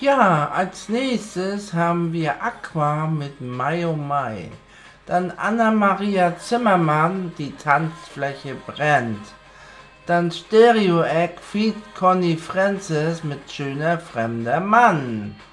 Ja, als nächstes haben wir Aqua mit Mai oh Mai. Dann Anna-Maria Zimmermann, die Tanzfläche brennt. Dann Stereo Egg feat. Conny Francis mit Schöner fremder Mann.